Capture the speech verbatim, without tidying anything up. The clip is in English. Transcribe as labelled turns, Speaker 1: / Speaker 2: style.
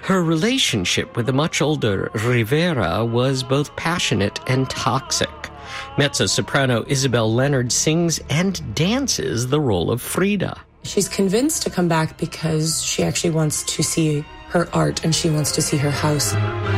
Speaker 1: Her relationship with the much older Rivera was both passionate and toxic. Mezzo-soprano Isabel Leonard sings and dances the role of Frida.
Speaker 2: She's convinced to come back because she actually wants to see her art and she wants to see her house.